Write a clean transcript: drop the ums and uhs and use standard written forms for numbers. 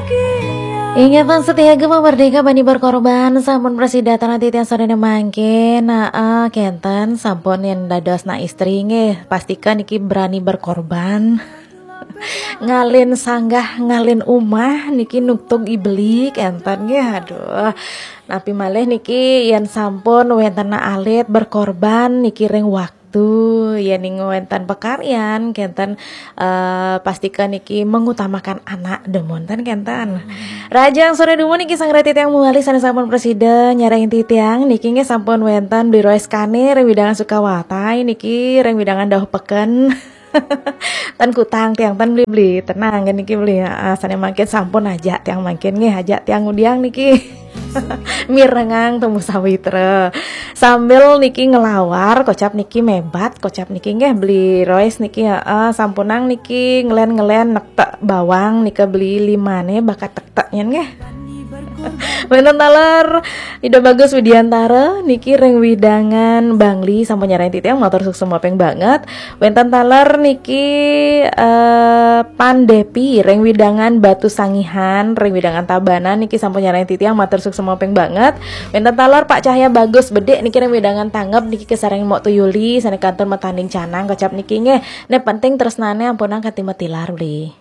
Ingatan setia gema merdeka bani berkorban sampun presida tanah titian sore mangke kenten sampun yang dados na istri nge pastikan iki berani berkorban ngalin sanggah ngalin umah niki nuktung ibeli kenten nge aduh tapi malih niki yang sampun wenten alit berkorban niki ring waktu ya ning wenten pekaryan kenten pastikan niki mengutamakan anak demonten kenten Rajang sore dumun niki sang titiang muali sanes sampun presiden nyarain titiang niki nge sampun wenten beli roes kane reng widangan Sukawatai niki reng widangan dauh peken tan kutang tiang tan beli tenang kan niki beli sane makin sampun aja tiang makin nge aja tiang udiang niki mirengang temu sawitre sambil niki ngelawar kocap niki mebat kocap niki nge beli roes niki sampunang niki ngelen nek bawang nika beli 5 ne bakat tek-teknya nge Wenten taler Ida Bagus Widiantara niki reng widangan Bangli sampun nyarain titiang motor sukses mopeng banget. Wenten taler niki Pandepi reng widangan Batu Sangihan reng widangan Tabanan niki sampun nyarain titiang motor sukses mopeng banget. Wenten taler Pak Cahya Bagus Bedek niki reng widangan Tanggep niki kesareng Mok Tuyuli sane kantor metanding canang kocap niki nge ne penting tresnane ampunang katimet tilar beli.